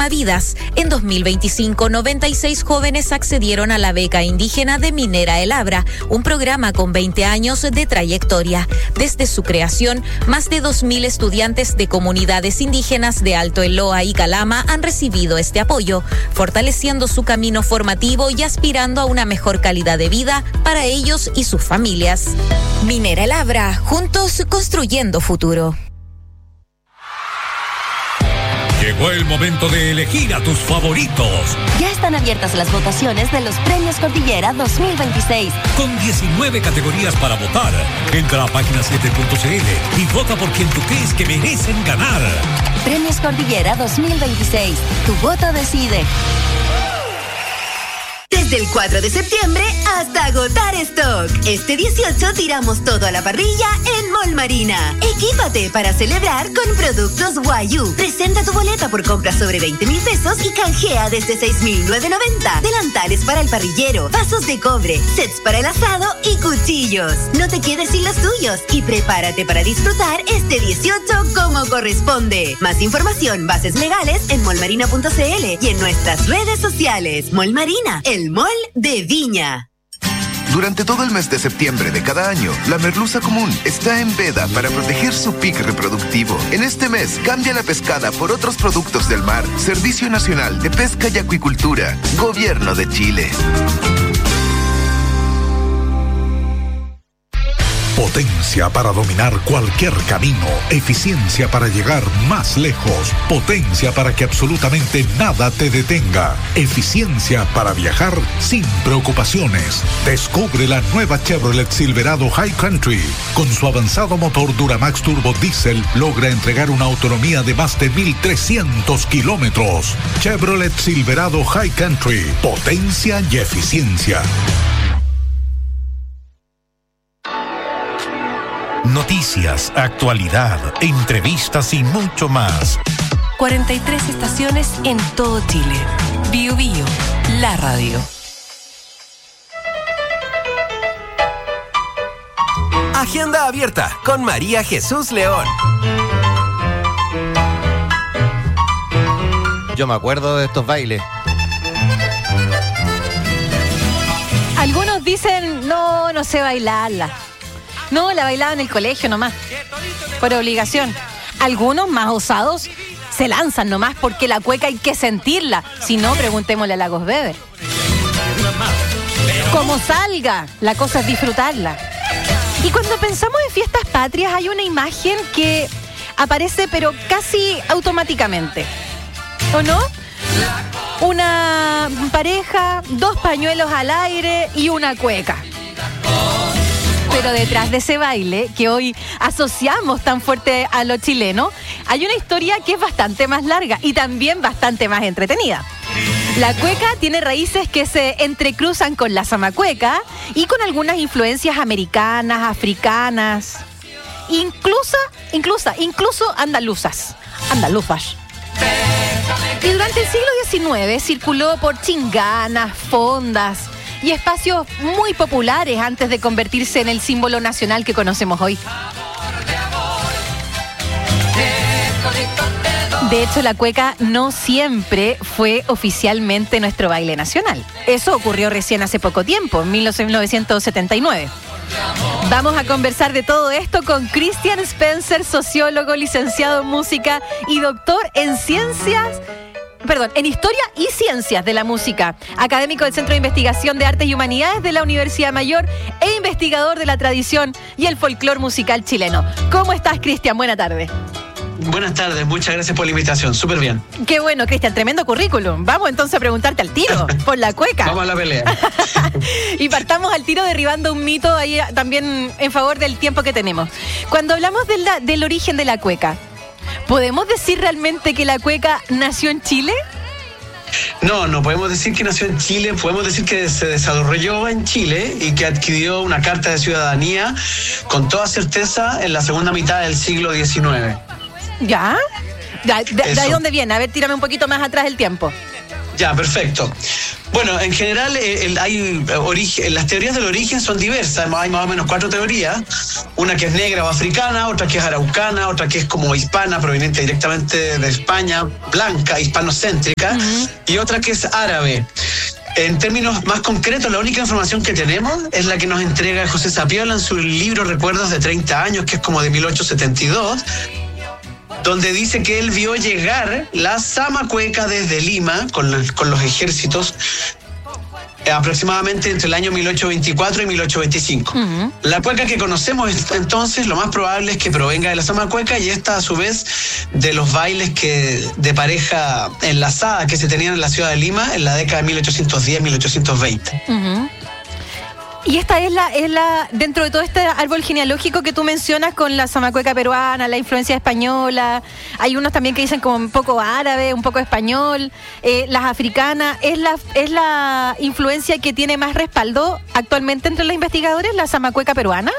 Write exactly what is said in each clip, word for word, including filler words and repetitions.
salvavidas. En dos mil veinticinco, noventa y seis jóvenes accedieron a la beca indígena de Minera El Abra, un programa con veinte años de trayectoria. Desde su creación, más de dos mil estudiantes de comunidades indígenas de Alto Eloa y Calama han recibido este apoyo, fortaleciendo su camino formativo y aspirando a una mejor calidad de vida para ellos y sus familias. Minera El Abra, juntos construyendo futuro. Llegó el momento de elegir a tus favoritos. Ya están abiertas las votaciones de los Premios Cordillera dos mil veintiséis. Con diecinueve categorías para votar. Entra a página siete punto c l y vota por quien tú crees que merecen ganar. Premios Cordillera dos mil veintiséis. Tu voto decide. Desde el cuatro de septiembre hasta agotar stock. Este dieciocho tiramos todo a la parrilla en Mall Marina. Equípate para celebrar con productos Guayú. Presenta tu boleta por compras sobre veinte mil pesos y canjea desde seis mil novecientos noventa. Delantales para el parrillero, vasos de cobre, sets para el asado y cuchillos. No te quedes sin los tuyos y prepárate para disfrutar este dieciocho como corresponde. Más información, bases legales en mallmarina punto c l y en nuestras redes sociales. Mall Marina, el mall de Viña. Durante todo el mes de septiembre de cada año, la merluza común está en veda para proteger su pic reproductivo. En este mes, cambia la pescada por otros productos del mar. Servicio Nacional de Pesca y Acuicultura. Gobierno de Chile. Potencia para dominar cualquier camino, eficiencia para llegar más lejos, potencia para que absolutamente nada te detenga, eficiencia para viajar sin preocupaciones. Descubre la nueva Chevrolet Silverado High Country. Con su avanzado motor Duramax Turbo Diesel, logra entregar una autonomía de más de mil trescientos kilómetros. Chevrolet Silverado High Country, potencia y eficiencia. Noticias, actualidad, entrevistas y mucho más. cuarenta y tres estaciones en todo Chile. Bio Bio, la radio. Agenda abierta con María Jesús León. Yo me acuerdo de estos bailes. Algunos dicen, no, no sé bailarla. No, la bailaba en el colegio nomás, por obligación. Algunos más osados se lanzan nomás porque la cueca hay que sentirla. Si no, preguntémosle a Lagos Weber. Como salga, la cosa es disfrutarla. Y cuando pensamos en fiestas patrias hay una imagen que aparece pero casi automáticamente, ¿o no? Una pareja, dos pañuelos al aire y una cueca. Pero detrás de ese baile, que hoy asociamos tan fuerte a lo chileno, hay una historia que es bastante más larga y también bastante más entretenida. La cueca tiene raíces que se entrecruzan con la zamacueca y con algunas influencias americanas, africanas, incluso, incluso, incluso andaluzas, andaluzas. Y durante el siglo diecinueve circuló por chinganas, fondas y espacios muy populares antes de convertirse en el símbolo nacional que conocemos hoy. De hecho, la cueca no siempre fue oficialmente nuestro baile nacional. Eso ocurrió recién hace poco tiempo, en mil novecientos setenta y nueve. Vamos a conversar de todo esto con Christian Spencer, sociólogo, licenciado en música y doctor en ciencias... Perdón, en Historia y Ciencias de la Música, académico del Centro de Investigación de Artes y Humanidades de la Universidad Mayor e investigador de la tradición y el folclore musical chileno. ¿Cómo estás, Cristian? Buena tarde. Buenas tardes, muchas gracias por la invitación, súper bien. Qué bueno, Cristian, tremendo currículum. Vamos entonces a preguntarte al tiro, por la cueca. Vamos a la pelea. Y partamos al tiro derribando un mito ahí también en favor del tiempo que tenemos. Cuando hablamos de la, del origen de la cueca, ¿podemos decir realmente que la cueca nació en Chile? No, no podemos decir que nació en Chile, podemos decir que se desarrolló en Chile y que adquirió una carta de ciudadanía con toda certeza en la segunda mitad del siglo diecinueve. ¿Ya? ¿De, de, de ahí dónde viene? A ver, tírame un poquito más atrás el tiempo. Ya, perfecto. Bueno, en general el, el, hay origen, las teorías del origen son diversas, hay más o menos cuatro teorías, una que es negra o africana, otra que es araucana, otra que es como hispana, proveniente directamente de España, blanca, hispanocéntrica, uh-huh. y otra que es árabe. En términos más concretos, la única información que tenemos es la que nos entrega José Sapiola en su libro Recuerdos de treinta años, que es como de mil ochocientos setenta y dos, donde dice que él vio llegar la Zamacueca desde Lima con, la, con los ejércitos eh, aproximadamente entre el año mil ochocientos veinticuatro y mil ochocientos veinticinco. Uh-huh. La cueca que conocemos entonces, lo más probable es que provenga de la Zamacueca y esta a su vez de los bailes que de pareja enlazada que se tenían en la ciudad de Lima en la década de mil ochocientos diez a mil ochocientos veinte. Uh-huh. Y esta es la, es la, dentro de todo este árbol genealógico que tú mencionas con la zamacueca peruana, la influencia española, hay unos también que dicen como un poco árabe, un poco español, eh, las africanas, ¿es la, es la influencia que tiene más respaldo actualmente entre los investigadores, la zamacueca peruana?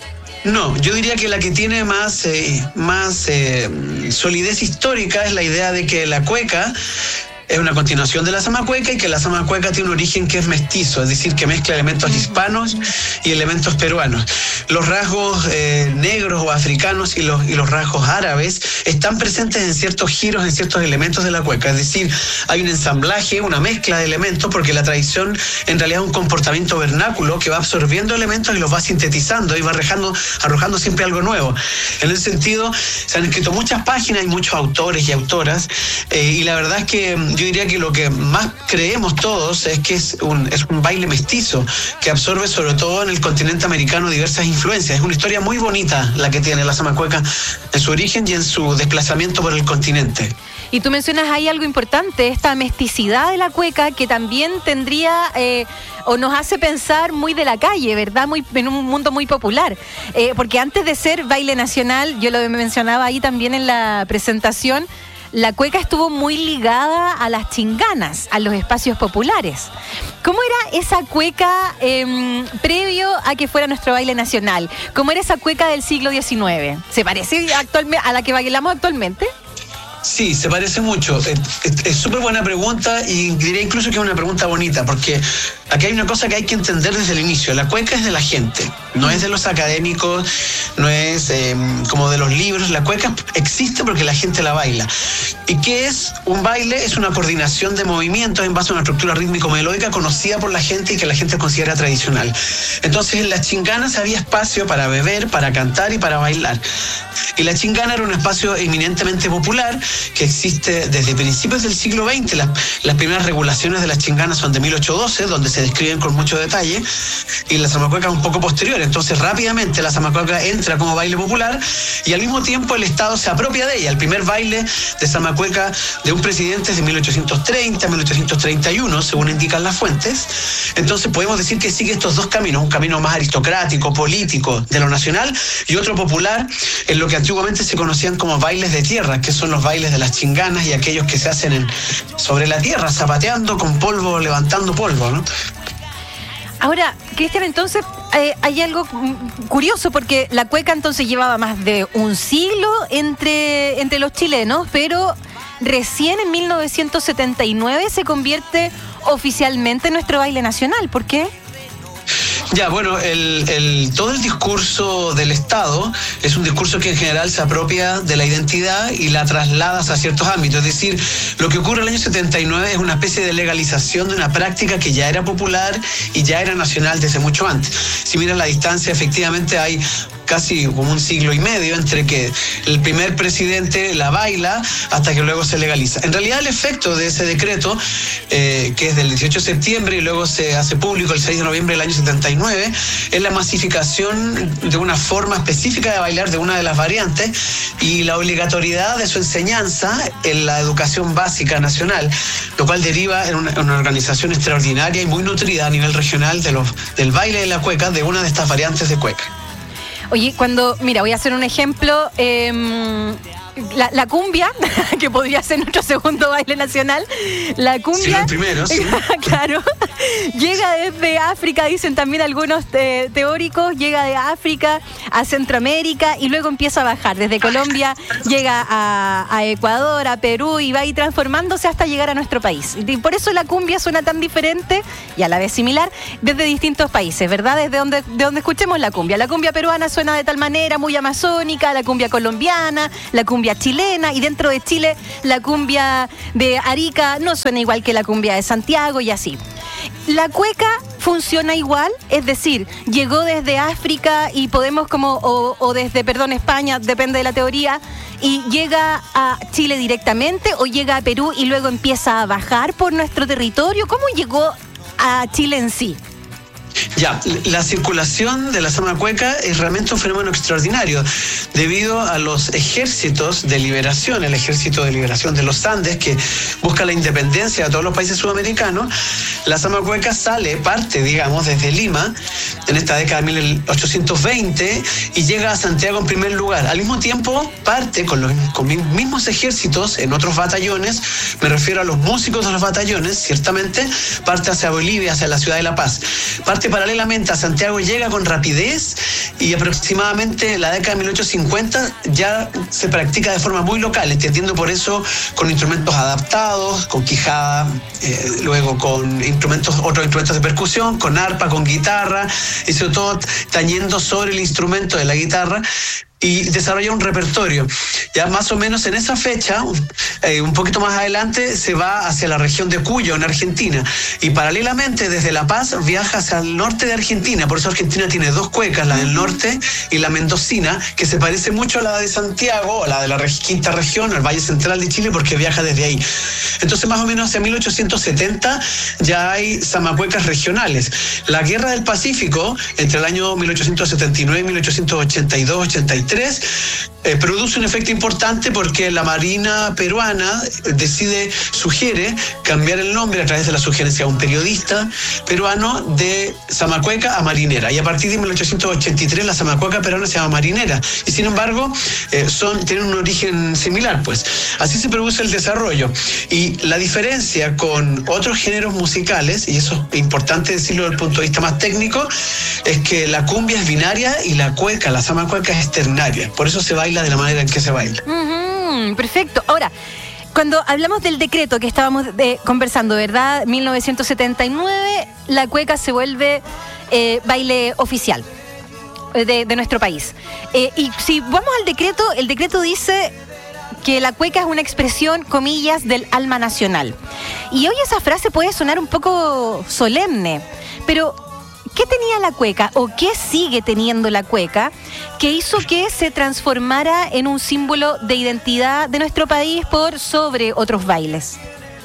No, yo diría que la que tiene más, eh, más eh, solidez histórica es la idea de que la cueca es una continuación de la zamacueca y que la zamacueca tiene un origen que es mestizo, es decir, que mezcla elementos hispanos y elementos peruanos. Los rasgos eh, negros o africanos y los, y los rasgos árabes están presentes en ciertos giros, en ciertos elementos de la cueca, es decir, hay un ensamblaje, una mezcla de elementos, porque la tradición en realidad es un comportamiento vernáculo que va absorbiendo elementos y los va sintetizando y va arrojando, arrojando siempre algo nuevo. En ese sentido, se han escrito muchas páginas y muchos autores y autoras, eh, y la verdad es que yo diría que lo que más creemos todos es que es un, es un baile mestizo que absorbe sobre todo en el continente americano diversas influencias. Es una historia muy bonita la que tiene la zamacueca en su origen y en su desplazamiento por el continente. Y tú mencionas ahí algo importante, esta mesticidad de la cueca que también tendría eh, o nos hace pensar muy de la calle, ¿verdad? Muy, en un mundo muy popular. Eh, porque antes de ser baile nacional, yo lo mencionaba ahí también en la presentación, la cueca estuvo muy ligada a las chinganas, a los espacios populares. ¿Cómo era esa cueca eh, previo a que fuera nuestro baile nacional? ¿Cómo era esa cueca del siglo diecinueve? ¿Se parece actualmente a la que bailamos actualmente? Sí, se parece mucho. Es súper buena pregunta y diría incluso que es una pregunta bonita, porque aquí hay una cosa que hay que entender desde el inicio. La cueca es de la gente, no es de los académicos, no es eh, como de los libros. La cueca existe porque la gente la baila. ¿Y qué es un baile? Es una coordinación de movimientos en base a una estructura rítmico-melódica conocida por la gente y que la gente considera tradicional. Entonces en las chinganas había espacio para beber, para cantar y para bailar. Y la chingana era un espacio eminentemente popular que existe desde principios del siglo veinte. Las, las primeras regulaciones de las chinganas son de mil ochocientos doce, donde se describen con mucho detalle, y la zamacueca es un poco posterior. Entonces rápidamente la zamacueca entra como baile popular y al mismo tiempo el Estado se apropia de ella. El primer baile de zamacueca de un presidente es de mil ochocientos treinta, mil ochocientos treinta y uno, según indican las fuentes. Entonces podemos decir que sigue estos dos caminos, un camino más aristocrático, político, de lo nacional, y otro popular, en lo que antiguamente se conocían como bailes de tierra, que son los bailes de las chinganas y aquellos que se hacen en, sobre la tierra, zapateando con polvo, levantando polvo, ¿no? Ahora, Cristian, entonces eh, hay algo curioso, porque la cueca entonces llevaba más de un siglo entre, entre los chilenos, pero recién en mil novecientos setenta y nueve se convierte oficialmente en nuestro baile nacional. ¿Por qué? Ya, bueno, el, el, todo el discurso del Estado es un discurso que en general se apropia de la identidad y la traslada a ciertos ámbitos. Es decir, lo que ocurre en el año setenta y nueve es una especie de legalización de una práctica que ya era popular y ya era nacional desde mucho antes. Si miran la distancia, efectivamente hay casi como un siglo y medio entre que el primer presidente la baila hasta que luego se legaliza. En realidad el efecto de ese decreto, eh, que es del dieciocho de septiembre y luego se hace público el seis de noviembre del año setenta y nueve, es la masificación de una forma específica de bailar de una de las variantes y la obligatoriedad de su enseñanza en la educación básica nacional, lo cual deriva en una, en una organización extraordinaria y muy nutrida a nivel regional de los, del baile de la cueca, de una de estas variantes de cueca. Oye, cuando, mira, voy a hacer un ejemplo, eh, la, la cumbia, que podría ser nuestro segundo baile nacional, la cumbia... Sí, el primero, sí. Claro, Llega desde África, dicen también algunos te- teóricos, llega de África a Centroamérica y luego empieza a bajar. Desde Colombia llega a, a Ecuador, a Perú y va a ir transformándose hasta llegar a nuestro país. Y por eso la cumbia suena tan diferente y a la vez similar desde distintos países, ¿verdad? Desde donde, de donde escuchemos la cumbia. La cumbia peruana suena de tal manera, muy amazónica, la cumbia colombiana, la cumbia chilena, y dentro de Chile la cumbia de Arica no suena igual que la cumbia de Santiago y así. La cueca funciona igual, es decir, llegó desde África y podemos como, o, o desde, perdón, España, depende de la teoría, y llega a Chile directamente o llega a Perú y luego empieza a bajar por nuestro territorio. ¿Cómo llegó a Chile en sí? Ya, la circulación de la zama cueca es realmente un fenómeno extraordinario debido a los ejércitos de liberación, el ejército de liberación de los Andes que busca la independencia de todos los países sudamericanos. La zama cueca sale, parte, digamos, desde Lima en esta década de mil ochocientos veinte y llega a Santiago en primer lugar. Al mismo tiempo, parte con los con mismos ejércitos en otros batallones, me refiero a los músicos de los batallones, ciertamente, parte hacia Bolivia, hacia la ciudad de La Paz. Parte paralelamente a Santiago, llega con rapidez y aproximadamente en la década de mil ochocientos cincuenta ya se practica de forma muy local, entendiendo por eso con instrumentos adaptados, con quijada, eh, luego con instrumentos, otros instrumentos de percusión, con arpa, con guitarra, y sobre todo tañendo sobre el instrumento de la guitarra, y desarrolla un repertorio. Ya más o menos en esa fecha, eh, un poquito más adelante, se va hacia la región de Cuyo, en Argentina, y paralelamente desde La Paz viaja hacia el norte de Argentina. Por eso Argentina tiene dos cuecas, la del norte y la mendocina, que se parece mucho a la de Santiago, a la de la reg- quinta región, el Valle Central de Chile, porque viaja desde ahí. Entonces más o menos hacia mil ochocientos setenta ya hay zamacuecas regionales. La Guerra del Pacífico, entre el año mil ochocientos setenta y nueve y mil ochocientos ochenta y dos ochenta y tres, eh, produce un efecto importante porque la Marina peruana decide, sugiere cambiar el nombre a través de la sugerencia de un periodista peruano de zamacueca a marinera, y a partir de mil ochocientos ochenta y tres la zamacueca peruana se llama marinera, y sin embargo eh, son, tienen un origen similar, pues así se produce el desarrollo. Y la diferencia con otros géneros musicales, y eso es importante decirlo desde el punto de vista más técnico, es que la cumbia es binaria y la cueca, la zamacueca, es ternaria. Por eso se baila de la manera en que se baila. Uh-huh, perfecto. Ahora, cuando hablamos del decreto que estábamos eh, conversando, ¿verdad? mil novecientos setenta y nueve, la cueca se vuelve eh, baile oficial de, de nuestro país. Eh, y si vamos al decreto, el decreto dice que la cueca es una expresión, comillas, del alma nacional. Y hoy esa frase puede sonar un poco solemne, pero ¿qué tenía la cueca o qué sigue teniendo la cueca que hizo que se transformara en un símbolo de identidad de nuestro país por sobre otros bailes?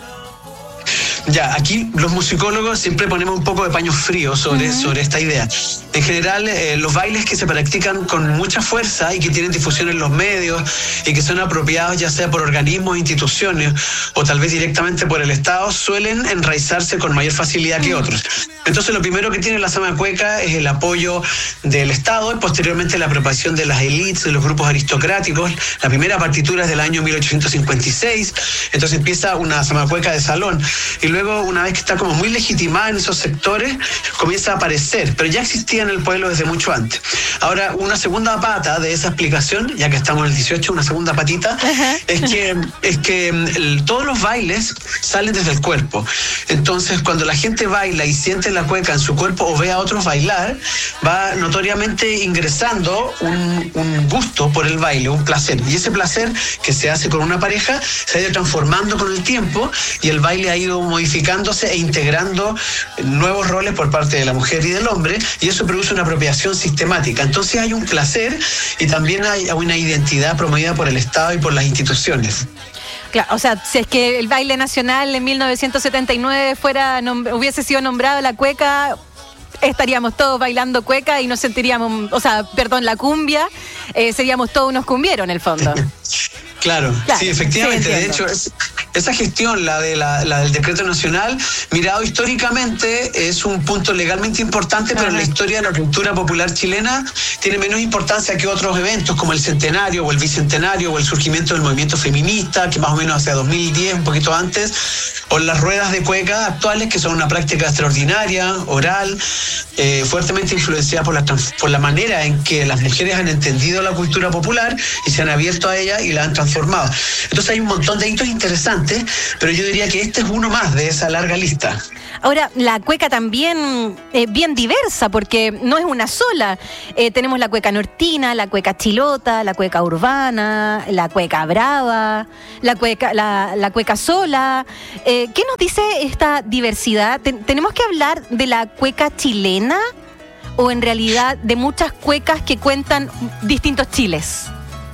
Ya, aquí los musicólogos siempre ponemos un poco de paño frío sobre, uh-huh. sobre esta idea. En general, eh, los bailes que se practican con mucha fuerza y que tienen difusión en los medios y que son apropiados ya sea por organismos, instituciones o tal vez directamente por el Estado, suelen enraizarse con mayor facilidad que otros. Entonces, lo primero que tiene la zamacueca es el apoyo del Estado y posteriormente la apropiación de las élites, de los grupos aristocráticos. La primera partitura es del año mil ochocientos cincuenta y seis, entonces empieza una zamacueca de salón. Y luego, una vez que está como muy legitimada en esos sectores, comienza a aparecer, pero ya existía en el pueblo desde mucho antes. Ahora, una segunda pata de esa explicación, ya que estamos en el dieciocho, una segunda patita, uh-huh. es que, es que el, todos los bailes salen desde el cuerpo. Entonces, cuando la gente baila y siente la cueca en su cuerpo o ve a otros bailar, va notoriamente ingresando un, un gusto por el baile, un placer. Y ese placer que se hace con una pareja se ha ido transformando con el tiempo y el baile ha ido modificándose e integrando nuevos roles por parte de la mujer y del hombre, y eso produce una apropiación sistemática. Entonces hay un placer y también hay una identidad promovida por el Estado y por las instituciones. Claro, o sea, si es que el baile nacional en mil novecientos setenta y nueve fuera nom- hubiese sido nombrado la cueca, estaríamos todos bailando cueca y nos sentiríamos, o sea, perdón, la cumbia, eh, seríamos todos unos cumbieros en el fondo. Claro, claro, sí, efectivamente. Sí, de hecho, es, esa gestión, la, de la, la del decreto nacional, mirado históricamente, es un punto legalmente importante, pero en la historia de la cultura popular chilena tiene menos importancia que otros eventos como el centenario o el bicentenario o el surgimiento del movimiento feminista, que más o menos hacia dos mil diez, un poquito antes, o las ruedas de cueca actuales, que son una práctica extraordinaria, oral, eh, fuertemente influenciada por la, por la manera en que las mujeres han entendido la cultura popular y se han abierto a ella y la han transformado. Entonces hay un montón de hitos interesantes, pero yo diría que este es uno más de esa larga lista. Ahora, la cueca también es eh, bien diversa, porque no es una sola. Eh, tenemos la cueca nortina, la cueca chilota, la cueca urbana, la cueca brava, la cueca, la, la cueca sola. Eh, ¿Qué nos dice esta diversidad? ¿Ten- ¿Tenemos que hablar de la cueca chilena o en realidad de muchas cuecas que cuentan distintos chiles?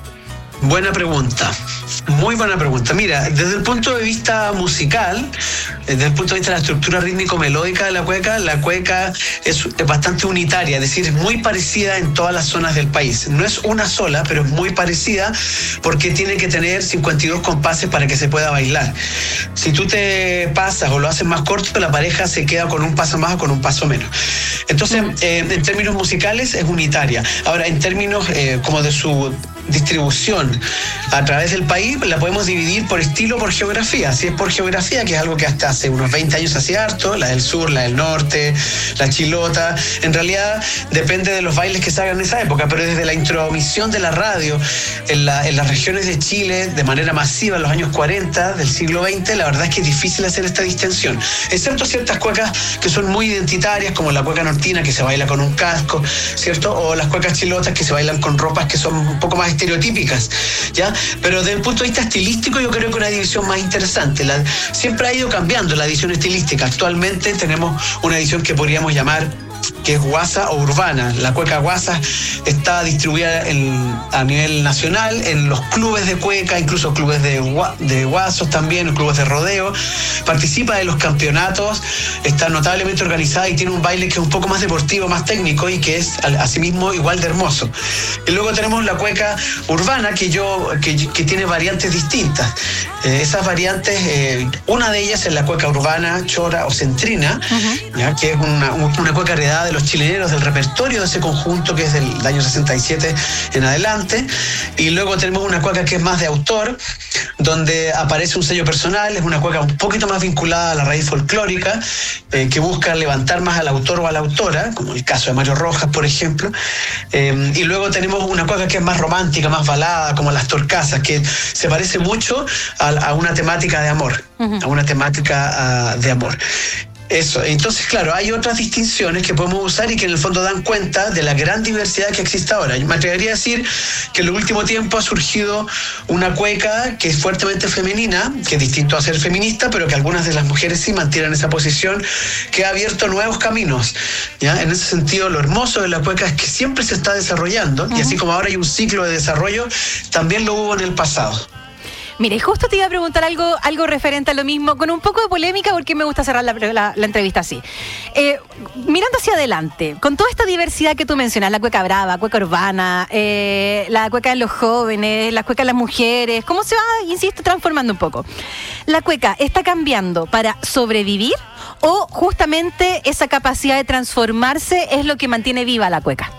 Buena pregunta, muy buena pregunta. Mira, desde el punto de vista musical, desde el punto de vista de la estructura rítmico-melódica de la cueca, la cueca es, es bastante unitaria, es decir, es muy parecida en todas las zonas del país. No es una sola, pero es muy parecida porque tiene que tener cincuenta y dos compases para que se pueda bailar. Si tú te pasas o lo haces más corto, la pareja se queda con un paso más o con un paso menos. Entonces, eh, en términos musicales es unitaria. Ahora, en términos eh, como de su distribución a través del país, la podemos dividir por estilo, por geografía. Si es por geografía, que es algo que hasta hace unos veinte años hacía harto, la del sur, la del norte, la chilota, en realidad depende de los bailes que se hagan en esa época, pero desde la intromisión de la radio en, la, en las regiones de Chile de manera masiva en los años cuarenta del siglo veinte, la verdad es que es difícil hacer esta distinción, excepto ciertas cuecas que son muy identitarias, como la cueca nortina, que se baila con un casco, ¿cierto? O las cuecas chilotas, que se bailan con ropas que son un poco más estereotípicas, ¿ya? Pero desde el punto de vista estilístico, yo creo que una división más interesante. La, siempre ha ido cambiando la división estilística. Actualmente tenemos una división que podríamos llamar que es guasa o urbana. La cueca guasa está distribuida en, a nivel nacional en los clubes de cueca, incluso clubes de, de guasos también, clubes de rodeo. Participa de los campeonatos, está notablemente organizada y tiene un baile que es un poco más deportivo, más técnico y que es asimismo igual de hermoso. Y luego tenemos la cueca urbana que, yo, que, que tiene variantes distintas. Eh, esas variantes, eh, una de ellas es la cueca urbana, chora o centrina, uh-huh. ¿ya? Que es una, una cueca heredada de los chileneros, del repertorio de ese conjunto que es del año sesenta y siete en adelante. Y luego tenemos una cueca que es más de autor, donde aparece un sello personal, es una cueca un poquito más vinculada a la raíz folclórica, eh, que busca levantar más al autor o a la autora, como el caso de Mario Rojas, por ejemplo. Eh, y luego tenemos una cueca que es más romántica, más balada, como las torcasas, que se parece mucho a, a una temática de amor, uh-huh. a una temática uh, de amor. Eso, entonces claro, hay otras distinciones que podemos usar y que en el fondo dan cuenta de la gran diversidad que existe ahora. Yo me atrevería a decir que en el último tiempo ha surgido una cueca que es fuertemente femenina, que es distinto a ser feminista, pero que algunas de las mujeres sí mantienen esa posición, que ha abierto nuevos caminos, ¿ya? En ese sentido, lo hermoso de la cueca es que siempre se está desarrollando, uh-huh. y así como ahora hay un ciclo de desarrollo, también lo hubo en el pasado. Mire, justo te iba a preguntar algo, algo referente a lo mismo, con un poco de polémica, porque me gusta cerrar la, la, la entrevista así. Eh, mirando hacia adelante, con toda esta diversidad que tú mencionas, la cueca brava, cueca urbana, eh, la cueca de los jóvenes, la cueca de las mujeres, ¿cómo se va, insisto, transformando un poco? ¿La cueca está cambiando para sobrevivir o justamente esa capacidad de transformarse es lo que mantiene viva la cueca?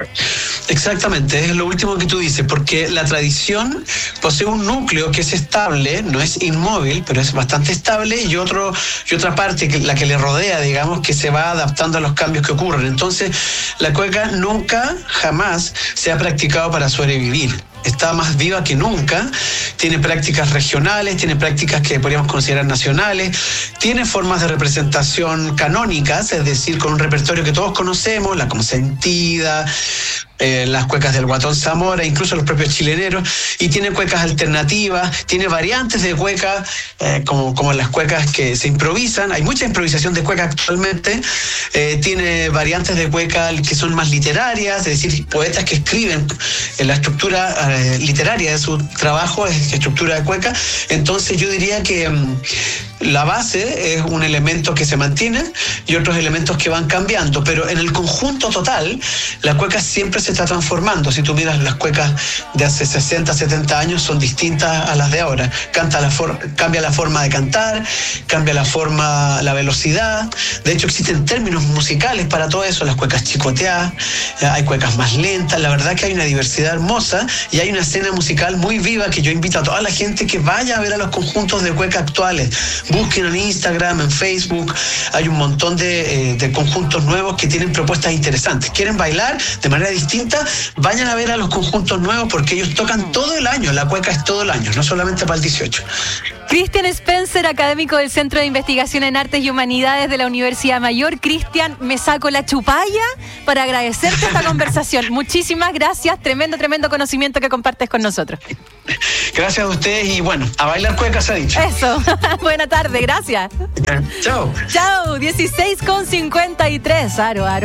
Exactamente, es lo último que tú dices, porque la tradición posee un núcleo que es estable, no es inmóvil, pero es bastante estable, y otro y otra parte, que la que le rodea, digamos, que se va adaptando a los cambios que ocurren. Entonces, la cueca nunca, jamás se ha practicado para sobrevivir. Está más viva que nunca, tiene prácticas regionales, tiene prácticas que podríamos considerar nacionales, tiene formas de representación canónicas, es decir, con un repertorio que todos conocemos, la consentida, eh, las cuecas del Guatón Zamora, incluso los propios chileneros, y tiene cuecas alternativas, tiene variantes de cueca, eh, como, como las cuecas que se improvisan, hay mucha improvisación de cueca actualmente, eh, tiene variantes de cueca que son más literarias, es decir, poetas que escriben en la estructura eh, literaria de su trabajo, es estructura de cueca. Entonces yo diría que um, la base es un elemento que se mantiene y otros elementos que van cambiando, pero en el conjunto total, la cueca siempre se se está transformando. Si tú miras las cuecas de hace sesenta, setenta años, son distintas a las de ahora. Canta la for- cambia la forma de cantar, cambia la forma, la velocidad. De hecho, existen términos musicales para todo eso, las cuecas chicoteadas, eh, hay cuecas más lentas. La verdad que hay una diversidad hermosa y hay una escena musical muy viva que yo invito a toda la gente que vaya a ver a los conjuntos de cueca actuales. Busquen en Instagram, en Facebook, hay un montón de, eh, de conjuntos nuevos que tienen propuestas interesantes. ¿Quieren bailar de manera distinta? Vayan a ver a los conjuntos nuevos porque ellos tocan todo el año, la cueca es todo el año, no solamente para el dieciocho. Cristian Spencer, académico del Centro de Investigación en Artes y Humanidades de la Universidad Mayor. Cristian, me saco la chupalla para agradecerte esta conversación. Muchísimas gracias, tremendo, tremendo conocimiento que compartes con nosotros. Gracias a ustedes y bueno, a bailar cueca se ha dicho. Eso, buena tarde, gracias. Chao. Chao, dieciséis con cincuenta y tres, Aro, Aro.